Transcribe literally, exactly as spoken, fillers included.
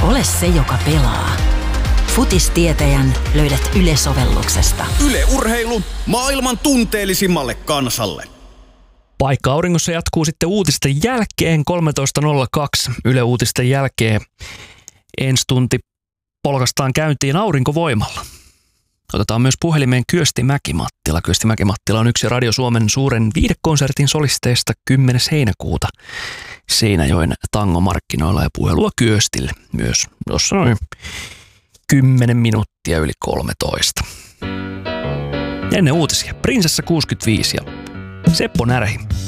Ole se, joka pelaa. Futistietäjän löydät Yle-sovelluksesta. Yle Urheilu maailman tunteellisimmalle kansalle. Paikka auringossa jatkuu sitten uutisten jälkeen kolmetoista nolla kaksi. Yle Uutisten jälkeen ensi tunti polkastaan käyntiin aurinkovoimalla. Otetaan myös puhelimeen Kyösti Mäki-Mattila. Kyösti Mäki-Mattila on yksi Radio Suomen suuren viihdekonsertin solisteista kymmenes heinäkuuta Seinäjoen tangomarkkinoilla, ja puhelua Kyöstille myös tuossa noin kymmenen minuuttia yli kolmetoista. Ennen uutisia Prinsessa kuusikymmentäviisi ja Seppo Närhi.